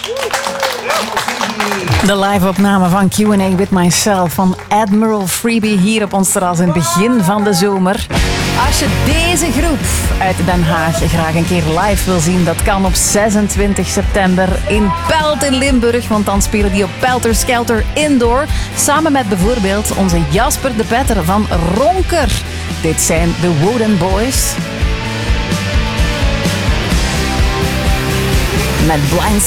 De live-opname van Q&A with Myself van Admiral Freebie hier op ons terras in het begin van de zomer. Als je deze groep uit Den Haag graag een keer live wil zien, dat kan op 26 september in Pelt in Limburg, want dan spelen die op Pelter Skelter Indoor, samen met bijvoorbeeld onze Jasper de Petter van Ronker. Dit zijn de Woden Boys met Blind